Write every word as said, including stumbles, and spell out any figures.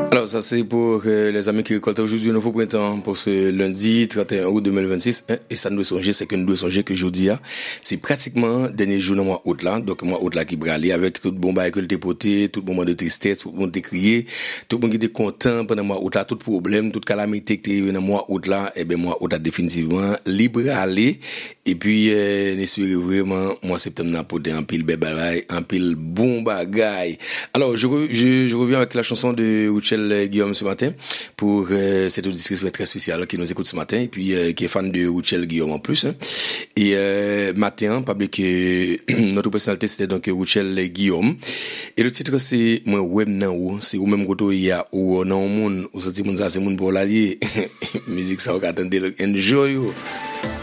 Alors ça c'est pour euh, les amis qui récoltent aujourd'hui un nouveau printemps pour ce lundi trente et un août deux mille vingt-six hein, et ça nous doit songer, c'est que nous doit songer que jeudi c'est pratiquement dernier jour dans mois août là, donc mois août là qui bralé avec tout bon bail que le dépoté, tout moment de tristesse, tout le monde crié, tout le monde qui était content pendant mois août là, tout problème, toute calamité qui était dans mois août là, et ben mois août là définitivement libre aller et puis euh, n'espérez vraiment mois septembre n'a porté un pile bébé, un pile bon bagaille. Alors je, je je reviens avec la chanson de Rouchel Guillaume ce matin pour euh, cette auditrice très spéciale qui nous écoute ce matin et puis euh, qui est fan de Rouchel Guillaume en plus hein. Et euh, matin pas oublier que notre personnalité c'était donc Rouchel Guillaume et le titre c'est moi web nan ou c'est ou même goto il y a ou non monde ou senti monde ça c'est monde pour l'allier musique ça on attendre enjoy.